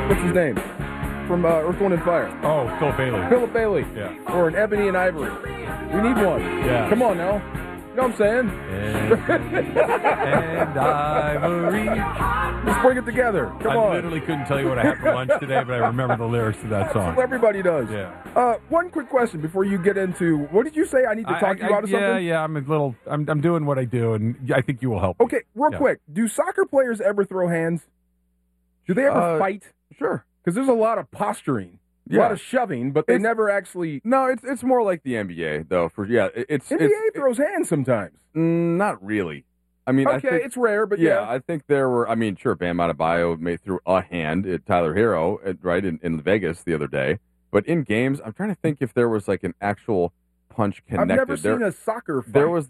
what's his name? From Earth, Wind, and Fire. Oh, Philip Bailey. Philip Bailey. Yeah. Or an Ebony and Ivory. We need one. Yeah. Come on now. You know what I'm saying? And Ivory. Let's bring it together. Come on. I literally couldn't tell you what I had for lunch today, but I remember the lyrics to that song. Everybody does. Yeah. One quick question before you get into, what did you say? I need to talk you out of something? Yeah, I'm doing what I do, and I think you will help. Okay, real quick. Do soccer players ever throw hands? Do they ever fight? Sure. Because there's a lot of posturing, a lot of shoving, but they never actually. No, it's more like the NBA though. NBA throws hands sometimes. Not really. I mean, it's rare, but I think there were. I mean, sure, Bam Adebayo threw a hand at Tyler Hero, right in Vegas the other day. But in games, I'm trying to think if there was like an actual punch connected. I've never seen a soccer fight. There was